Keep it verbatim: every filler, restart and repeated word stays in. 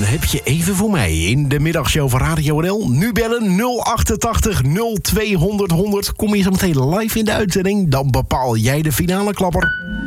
heb je even voor mij in de middagshow van Radio N L. Nu bellen nul achtentachtig nul tweehonderd honderd. Kom je zo meteen live in de uitzending, dan bepaal jij de finale klapper.